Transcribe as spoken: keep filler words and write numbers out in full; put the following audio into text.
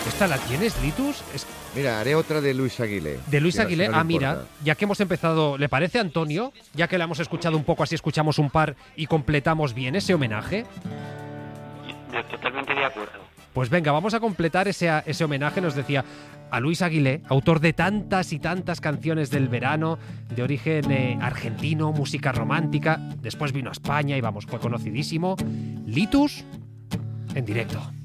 ¿Esta la tienes, Litus? Es Mira, haré otra de Luis Aguilé. de Luis Si no- si Aguilé. no le Ah, mira, importa. ya que hemos empezado, ¿le parece, Antonio? Ya que la hemos escuchado un poco, así escuchamos un par y completamos bien ese homenaje. Yo totalmente de acuerdo. Pues venga, vamos a completar ese, ese homenaje, nos decía, a Luis Aguilé, autor de tantas y tantas canciones del verano, de origen eh, argentino, música romántica. Después vino a España y vamos, fue conocidísimo. Litus, en directo.